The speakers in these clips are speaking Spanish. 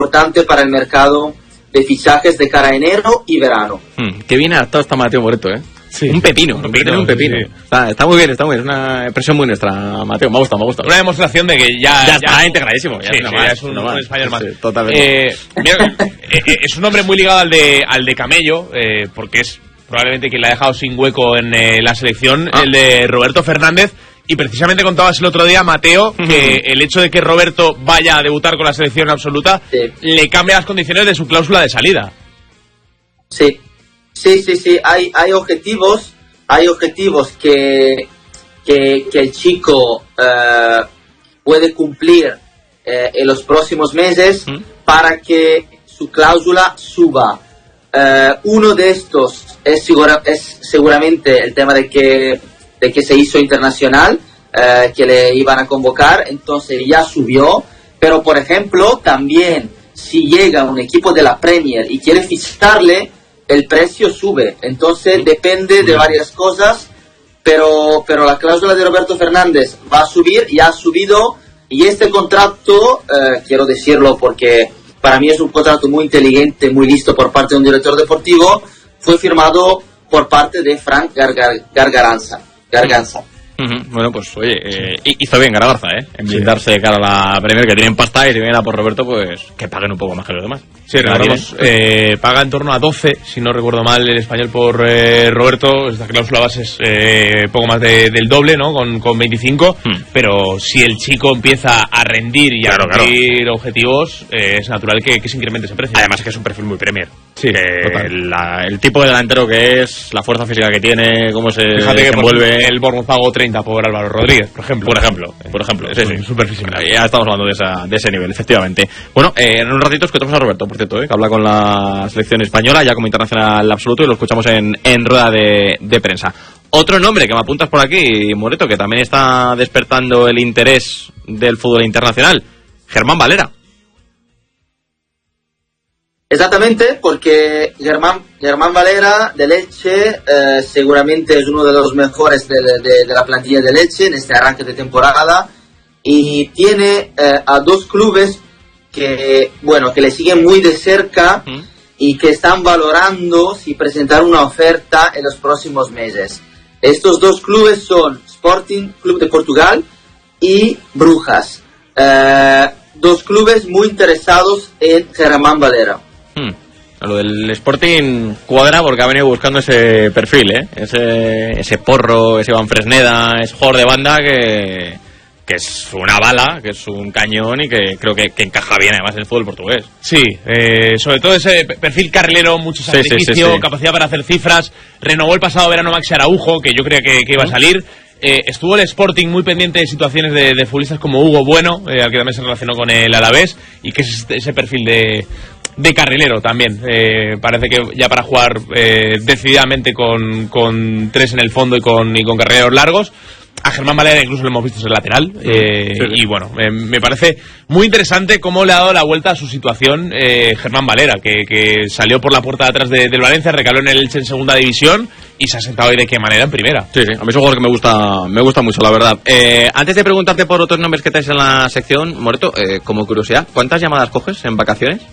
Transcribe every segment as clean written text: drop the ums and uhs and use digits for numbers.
importante para el mercado de fichajes de cara a enero y verano. Qué bien adaptado está Mateo Moreto, ¿eh? Sí, un pepino. Sí. Está muy bien, es una expresión muy nuestra, Mateo, me ha gustado. Una demostración de que ya está integradísimo. Ya es un español más. Sí, totalmente. Mira, es un hombre muy ligado al de Camello, porque es probablemente quien le ha dejado sin hueco en la selección, el de Roberto Fernández. Y precisamente contabas el otro día, Mateo, que el hecho de que Roberto vaya a debutar con la selección absoluta le cambia las condiciones de su cláusula de salida. Sí. Hay objetivos que el chico puede cumplir en los próximos meses para que su cláusula suba. Uno de estos es seguramente el tema de que se hizo internacional, que le iban a convocar, entonces ya subió. Pero por ejemplo, también si llega un equipo de la Premier y quiere ficharle, el precio sube. Entonces depende de varias cosas, pero la cláusula de Roberto Fernández va a subir, ya ha subido, y este contrato, quiero decirlo porque para mí es un contrato muy inteligente, muy listo por parte de un director deportivo, fue firmado por parte de Frank Garganza. Bueno, pues oye, hizo bien Gargarza, en blindarse de cara a la Premier, que tienen pasta, y si viene a por Roberto, pues que paguen un poco más que los demás. Sí, recordamos, paga en torno a 12, si no recuerdo mal, el español por Roberto. Esta cláusula base es poco más del doble, ¿no? Con 25, pero si el chico empieza a rendir y a cumplir objetivos, es natural que se incremente ese precio. Además es que es un perfil muy Premier. Sí, el tipo de delantero que es, la fuerza física que tiene, cómo se envuelve. El Bournemouth pagó 30 por Álvaro Rodríguez, por ejemplo. Es súper físico. Ya estamos hablando de ese nivel, efectivamente. Bueno, en un ratito escuchamos a Roberto, por cierto, que habla con la selección española, ya como internacional absoluto, y lo escuchamos en rueda de prensa. Otro nombre que me apuntas por aquí, Moreto, que también está despertando el interés del fútbol internacional, Germán Valera. Exactamente, porque Germán Valera de Lecce seguramente es uno de los mejores de la plantilla de Lecce en este arranque de temporada, y tiene a dos clubes que le siguen muy de cerca y que están valorando si presentar una oferta en los próximos meses. Estos dos clubes son Sporting Club de Portugal y Brujas, dos clubes muy interesados en Germán Valera. Lo del Sporting cuadra porque ha venido buscando ese perfil, ese porro, ese Iván Fresneda, ese jugador de banda que es una bala, que es un cañón y que creo que encaja bien además en el fútbol portugués. Sí, sobre todo ese perfil carrilero, mucho sacrificio, capacidad para hacer cifras. Renovó el pasado verano Maxi Araujo, que yo creía que iba a salir. Estuvo el Sporting muy pendiente de situaciones de futbolistas como Hugo Bueno, al que también se relacionó con el Alavés, y que es ese perfil de carrilero también. Parece que ya para jugar decididamente con tres en el fondo y con carrileros largos. A Germán Valera incluso lo hemos visto ser lateral, y bueno, me parece muy interesante cómo le ha dado la vuelta a su situación Germán Valera, que salió por la puerta de atrás del Valencia, recaló en el Elche en segunda división y se ha sentado hoy de qué manera en primera. Sí, a mí es un jugador que me gusta mucho, la verdad. Antes de preguntarte por otros nombres que tenéis en la sección, Moreto, como curiosidad, ¿cuántas llamadas coges en vacaciones?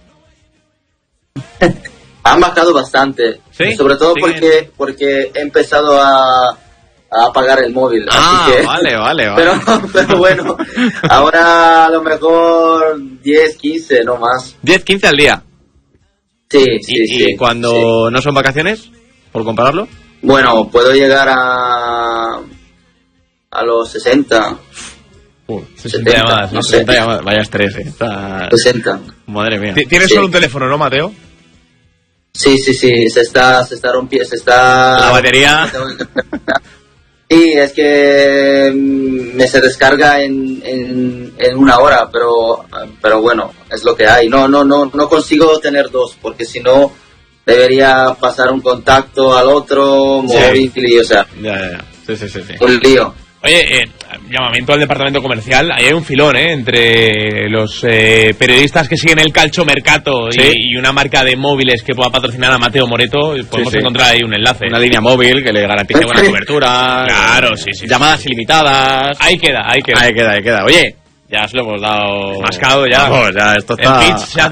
Han bajado bastante, ¿Sí? Sobre todo porque he empezado a apagar el móvil. Ah, así que, vale. Pero bueno, ahora a lo mejor 10, 15, no más. 10, 15 al día. Sí. ¿Y cuando no son vacaciones, por compararlo? Bueno, puedo llegar a los 60. 60 llamadas, no sé. 60 llamadas, vaya estrés, 60. Madre mía. ¿Tienes solo un teléfono, no, Mateo? Sí, se está rompiendo, La batería. Sí, es que se descarga en una hora, pero bueno, es lo que hay. No consigo tener dos, porque si no debería pasar un contacto al otro, móvil, y o sea, Ya. Sí. un lío. Oye, llamamiento al departamento comercial. Ahí hay un filón, entre los periodistas que siguen el calciomercato y una marca de móviles que pueda patrocinar a Mateo Moreto. Podemos encontrar ahí un enlace. Una línea móvil que le garantice buena cobertura. Claro, sí. Llamadas ilimitadas. Ahí queda. Oye, ya se lo hemos dado. Mascado ya. Vamos, ya esto está. El pitch se